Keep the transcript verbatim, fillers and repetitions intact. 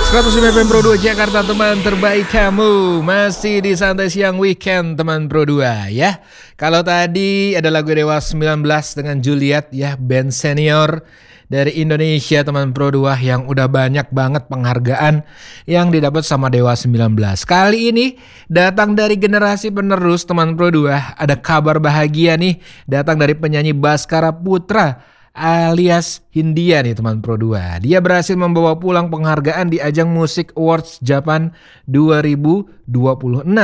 seratus sembilan F M Pro dua Jakarta, teman terbaik kamu. Masih di Santai Siang Weekend teman Pro dua ya. Kalau tadi ada lagu Dewa sembilan belas dengan Juliet ya, band senior dari Indonesia teman Pro dua yang udah banyak banget penghargaan yang didapat sama Dewa sembilan belas. Kali ini datang dari generasi penerus teman Pro dua. Ada kabar bahagia nih, datang dari penyanyi Baskara Putra alias Hindia nih teman Pro dua. Dia berhasil membawa pulang penghargaan di ajang Music Awards Japan dua ribu dua puluh enam.